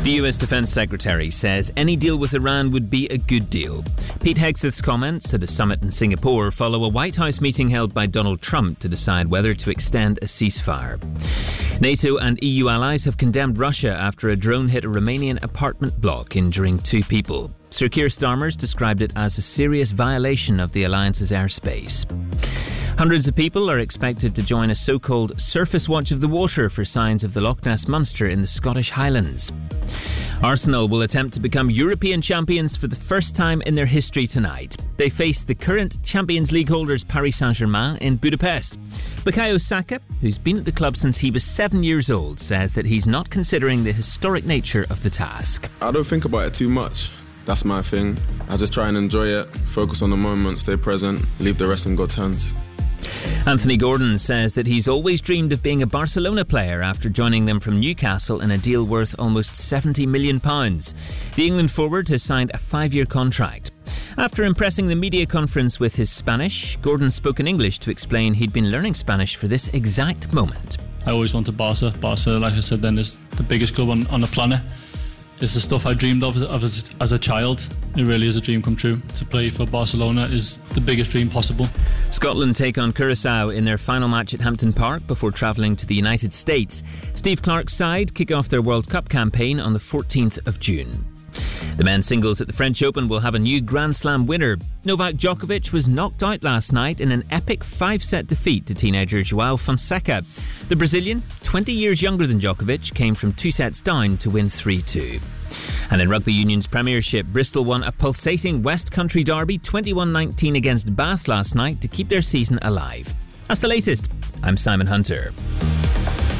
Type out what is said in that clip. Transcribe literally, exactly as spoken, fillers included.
The U S Defense Secretary says any deal with Iran would be a good deal. Pete Hegseth's comments at a summit in Singapore follow a White House meeting held by Donald Trump to decide whether to extend a ceasefire. NATO and E U allies have condemned Russia after a drone hit a Romanian apartment block, injuring two people. Sir Keir Starmer's described it as a serious violation of the alliance's airspace. Hundreds of people are expected to join a so-called Surface Watch of the Water for signs of the Loch Ness Monster in the Scottish Highlands. Arsenal will attempt to become European champions for the first time in their history tonight. They face the current Champions League holders Paris Saint-Germain in Budapest. Bukayo Saka, who's been at the club since he was seven years old, says that he's not considering the historic nature of the task. I don't think about it too much. That's my thing. I just try and enjoy it, focus on the moment, stay present, leave the rest in God's hands. Anthony Gordon says that he's always dreamed of being a Barcelona player after joining them from Newcastle in a deal worth almost seventy million pounds. The England forward has signed a five-year contract. After impressing the media conference with his Spanish, Gordon spoke in English to explain he'd been learning Spanish for this exact moment. I always wanted Barca. Barca, like I said then, is the biggest club on, on the planet. It's the stuff I dreamed of, of as, as a child. It really is a dream come true. To play for Barcelona is the biggest dream possible. Scotland take on Curaçao in their final match at Hampton Park before travelling to the United States. Steve Clarke's side kick off their World Cup campaign on the fourteenth of June. The men's singles at the French Open will have a new Grand Slam winner. Novak Djokovic was knocked out last night in an epic five-set defeat to teenager João Fonseca. The Brazilian, twenty years younger than Djokovic, came from two sets down to win three two. And in Rugby Union's Premiership, Bristol won a pulsating West Country derby twenty-one nineteen against Bath last night to keep their season alive. That's the latest. I'm Simon Hunter.